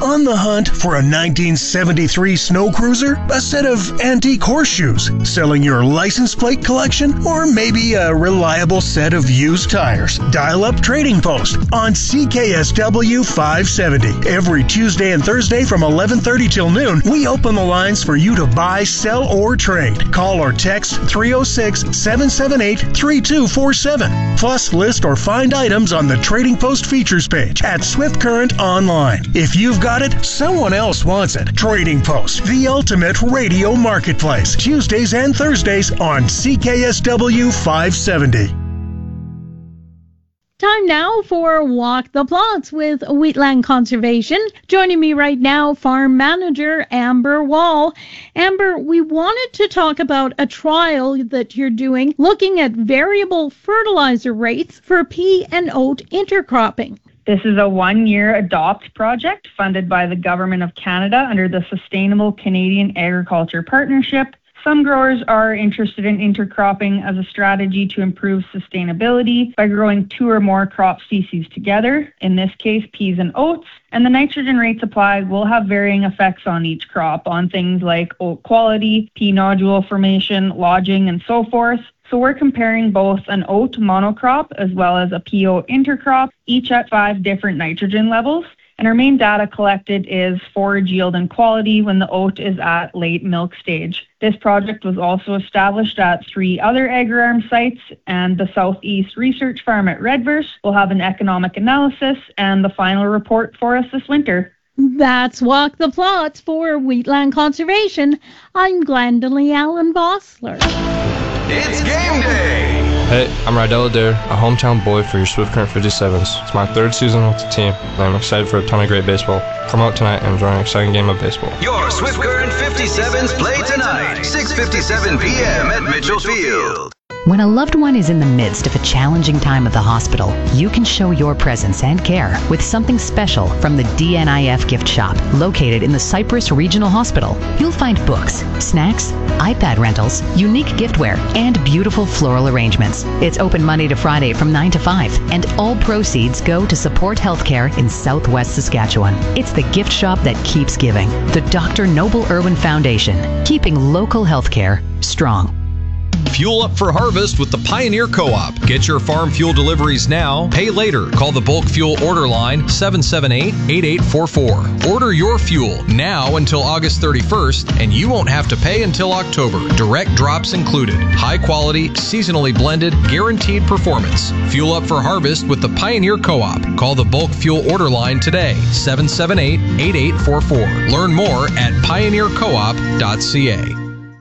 On the hunt for a 1973 snow cruiser? A set of antique horseshoes? Selling your license plate collection? Or maybe a reliable set of used tires? Dial up Trading Post on CKSW 570. Every Tuesday and Thursday from 11:30 till noon, we open the lines for you to buy, sell, or trade. Call or text 306-778-3247. Plus, list or find items on the Trading Post features page at Swift Current Online. If you've got it, someone else wants it. Trading Post, the ultimate radio marketplace. Tuesdays and Thursdays on CKSW 570. Time now for Walk the Plots with Wheatland Conservation. Joining me right now, Farm Manager Amber Wall. Amber, we wanted to talk about a trial that you're doing looking at variable fertilizer rates for pea and oat intercropping. This is a one-year ADOPT project funded by the Government of Canada under the Sustainable Canadian Agriculture Partnership. Some growers are interested in intercropping as a strategy to improve sustainability by growing 2 or more crop species together, in this case peas and oats, and the nitrogen rates applied will have varying effects on each crop on things like oat quality, pea nodule formation, lodging, and so forth. So we're comparing both an oat monocrop as well as a pea oat intercrop, each at 5 different nitrogen levels. And our main data collected is forage yield and quality when the oat is at late milk stage. This project was also established at 3 other AgriArm sites, and the Southeast Research Farm at Redverse will have an economic analysis and the final report for us this winter. That's Walk the Plots for Wheatland Conservation. I'm Glendalee Allen Bossler. It's game day! Hey, I'm Rydell Adair, a hometown boy for your Swift Current 57s. It's my 3rd season with the team, and I'm excited for a ton of great baseball. Come out tonight and enjoy an exciting game of baseball. Your Swift Current 57s play tonight, 6:57 p.m. at Mitchell Field. When a loved one is in the midst of a challenging time at the hospital, you can show your presence and care with something special from the DNIF gift shop, located in the Cypress Regional Hospital. You'll find books, snacks, iPad rentals, unique giftware, and beautiful floral arrangements. It's open Monday to Friday from 9 to 5, and all proceeds go to support healthcare in Southwest Saskatchewan. It's the gift shop that keeps giving. The Dr. Noble Irwin Foundation, keeping local healthcare strong. Fuel up for harvest with the Pioneer Co-op. Get your farm fuel deliveries now. Pay later. Call the bulk fuel order line 778-8844. Order your fuel now until August 31st, and you won't have to pay until October. Direct drops included. High quality, seasonally blended, guaranteed performance. Fuel up for harvest with the Pioneer Co-op. Call the bulk fuel order line today, 778-8844. Learn more at pioneercoop.ca.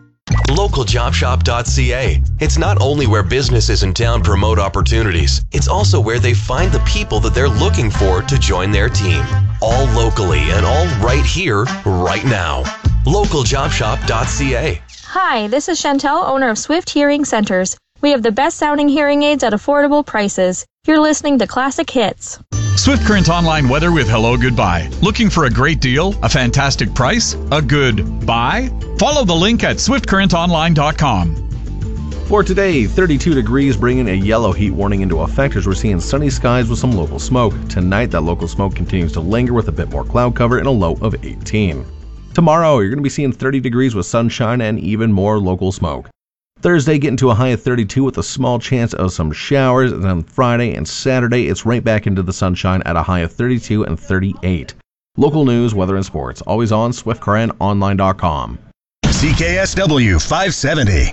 LocalJobShop.ca. It's not only where businesses in town promote opportunities, it's also where they find the people that they're looking for to join their team. All locally and all right here, right now. LocalJobShop.ca. Hi, this is Chantel, owner of Swift Hearing Centers. We have the best sounding hearing aids at affordable prices. You're listening to Classic Hits. Swift Current Online weather with Hello Goodbye. Looking for a great deal, a fantastic price, a good buy? Follow the link at swiftcurrentonline.com. For today, 32 degrees, bringing a yellow heat warning into effect as we're seeing sunny skies with some local smoke. Tonight, that local smoke continues to linger with a bit more cloud cover and a low of 18. Tomorrow, you're going to be seeing 30 degrees with sunshine and even more local smoke. Thursday, getting to a high of 32 with a small chance of some showers, and then Friday and Saturday, it's right back into the sunshine at a high of 32 and 38. Local news, weather, and sports, always on SwiftCurrentOnline.com. CKSW 570.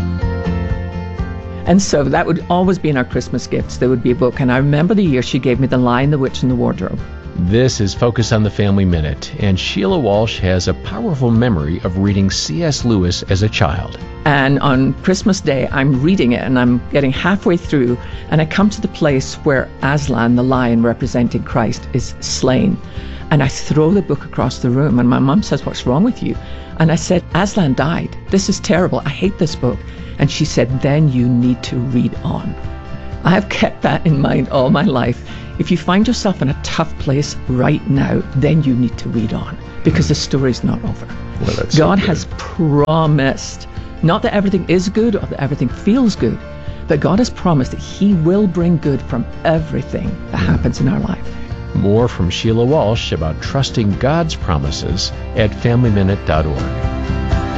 And so that would always be in our Christmas gifts. There would be a book, and I remember the year she gave me The Lion, the Witch, and the Wardrobe. This is Focus on the Family Minute, and Sheila Walsh has a powerful memory of reading C.S. Lewis as a child. And on Christmas Day, I'm reading it, and I'm getting halfway through, and I come to the place where Aslan, the lion representing Christ, is slain. And I throw the book across the room, and my mum says, "What's wrong with you?" And I said, "Aslan died. This is terrible. I hate this book." And she said, "Then you need to read on." I have kept that in mind all my life. If you find yourself in a tough place right now, then you need to read on, because the story's not over. Well, God has promised, not that everything is good or that everything feels good, but God has promised that He will bring good from everything that happens in our life. More from Sheila Walsh about trusting God's promises at FamilyMinute.org.